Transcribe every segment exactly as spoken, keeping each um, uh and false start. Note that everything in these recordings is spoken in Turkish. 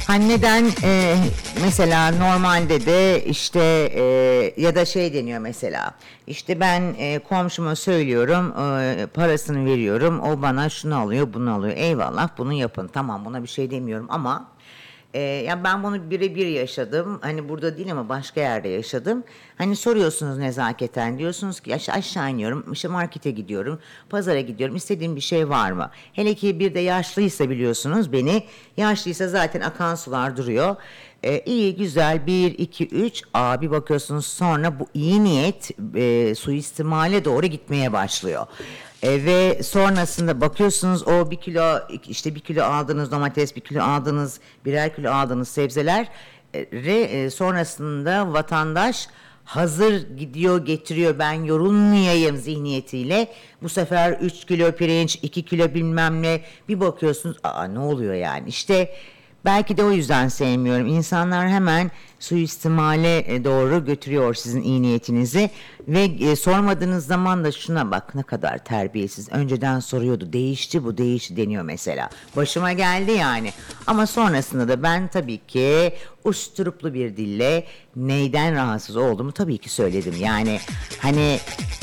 Hani neden e, mesela normalde de işte e, ya da şey deniyor mesela işte ben e, komşuma söylüyorum e, parasını veriyorum, o bana şunu alıyor bunu alıyor, eyvallah bunu yapın, tamam, buna bir şey demiyorum ama e, ya ben bunu birebir yaşadım, hani burada değil ama başka yerde yaşadım. Hani soruyorsunuz nezaketen, diyorsunuz ki aşağı, aşağı iniyorum, işte markete gidiyorum, pazara gidiyorum, istediğim bir şey var mı? Hele ki bir de yaşlıysa, biliyorsunuz beni, yaşlıysa zaten akan sular duruyor. Ee, iyi güzel, bir iki üç, abi bakıyorsunuz sonra bu iyi niyet e, suistimale doğru gitmeye başlıyor. E, ve sonrasında bakıyorsunuz o bir kilo, işte bir kilo aldığınız domates, bir kilo aldığınız, birer kilo aldığınız sebzeler e, re, e, sonrasında vatandaş hazır gidiyor getiriyor, ben yorulmayayım zihniyetiyle. Bu sefer üç kilo pirinç, iki kilo bilmem ne, bir bakıyorsunuz aa ne oluyor yani. İşte belki de o yüzden sevmiyorum. İnsanlar hemen suistimale e, doğru götürüyor sizin iyi niyetinizi ve e, sormadığınız zaman da şuna bak ne kadar terbiyesiz. Önceden soruyordu, değişti bu, değişti deniyor mesela. Başıma geldi yani. Ama sonrasında da ben tabii ki usturuplu bir dille neyden rahatsız olduğumu tabii ki söyledim. Yani hani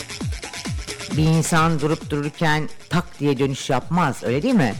bir insan durup dururken tak diye dönüş yapmaz, öyle değil mi?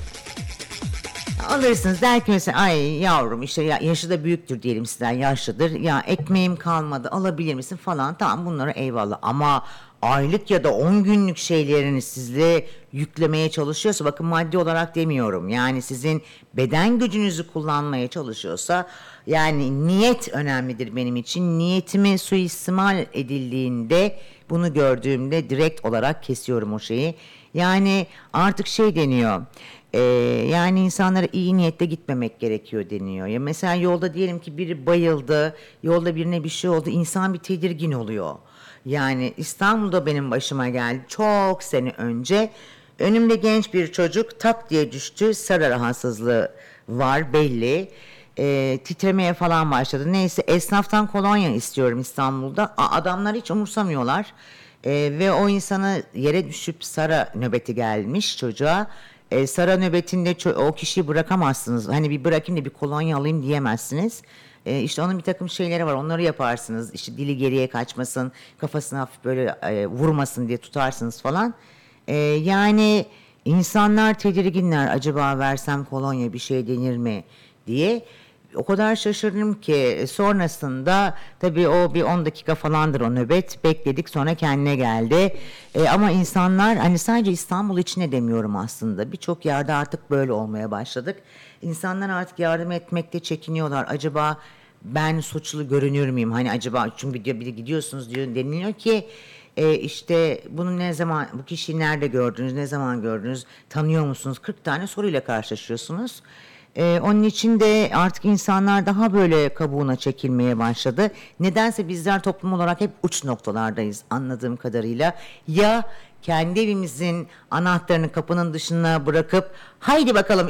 Alırsınız, der ki mesela ay yavrum işte ya, yaşı da büyüktür diyelim, sizden yaşlıdır, ya ekmeğim kalmadı alabilir misin falan, tamam, bunlara eyvallah, ama aylık ya da on günlük şeylerini sizle yüklemeye çalışıyorsa, bakın maddi olarak demiyorum, yani sizin beden gücünüzü kullanmaya çalışıyorsa, yani niyet önemlidir benim için. Niyetimi suistimal edildiğinde, bunu gördüğümde direkt olarak kesiyorum o şeyi. Yani artık şey deniyor, ee, yani insanlara iyi niyetle gitmemek gerekiyor deniyor. Ya mesela yolda diyelim ki biri bayıldı, yolda birine bir şey oldu, insan bir tedirgin oluyor. Yani İstanbul'da benim başıma geldi çok sene önce. Önümde genç bir çocuk tak diye düştü, sarı rahatsızlığı var belli. Ee, titremeye falan başladı. Neyse, esnaftan kolonya istiyorum İstanbul'da. A- adamlar hiç umursamıyorlar. Ee, ve o insana yere düşüp Sara nöbeti gelmiş çocuğa. Ee, Sara nöbetinde ço- o kişiyi bırakamazsınız. Hani bir bırakayım da bir kolonya alayım diyemezsiniz. Ee, işte onun bir takım şeyleri var. Onları yaparsınız. İşte dili geriye kaçmasın, kafasını hafif böyle e, vurmasın diye tutarsınız falan. Ee, yani insanlar tedirginler. Acaba versem kolonya bir şey denir mi diye. O kadar şaşırdım ki sonrasında tabii o bir on dakika falandır o nöbet, bekledik, sonra kendine geldi. E, ama insanlar, hani sadece İstanbul için de demiyorum aslında, birçok yerde artık böyle olmaya başladık. İnsanlar artık yardım etmekte çekiniyorlar. Acaba ben suçlu görünür müyüm? Hani acaba, çünkü bir de gidiyorsunuz diyor, deniliyor ki e, işte bunu ne zaman, bu kişiyi nerede gördünüz, ne zaman gördünüz, tanıyor musunuz? kırk tane soruyla karşılaşıyorsunuz. Ee, onun için de artık insanlar daha böyle kabuğuna çekilmeye başladı. Nedense bizler toplum olarak hep uç noktalardayız anladığım kadarıyla. Ya kendi evimizin anahtarını kapının dışına bırakıp haydi bakalım